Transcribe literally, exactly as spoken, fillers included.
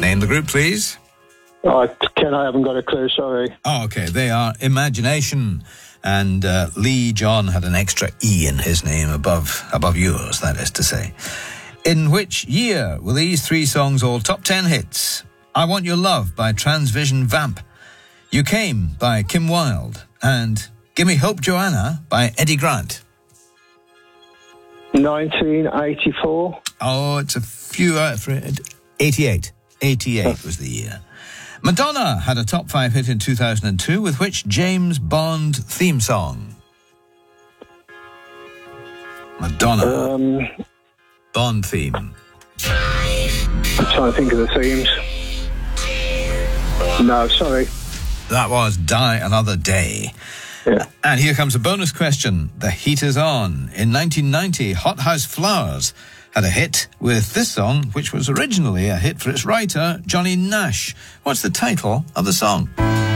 Name the group, please. Oh, Ken, I haven't got a clue, sorry. Oh, okay. They are Imagination. And uh, Lee John had an extra E in his name above above yours, that is to say. In which year were these three songs all top ten hits? I Want Your Love by Transvision Vamp, You Came by Kim Wilde, and Gimme Hope Joanna by Eddie Grant. nineteen eighty-four. Oh, it's a few out for it. eighty-eight. eighty-eight was the year. Madonna had a top five hit in two thousand two with which James Bond theme song? Madonna. Um, Bond theme. I'm trying to think of the themes. No, sorry. That was Die Another Day. Yeah. And here comes a bonus question. The heat is on. In nineteen ninety, Hot House Flowers had a hit with this song, which was originally a hit for its writer, Johnny Nash. What's the title of the song?